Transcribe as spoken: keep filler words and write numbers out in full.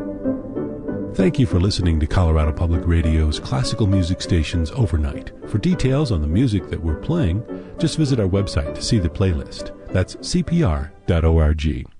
Thank you for listening to Colorado Public Radio's classical music stations overnight. For details on the music that we're playing, just visit our website to see the playlist. That's c p r dot org.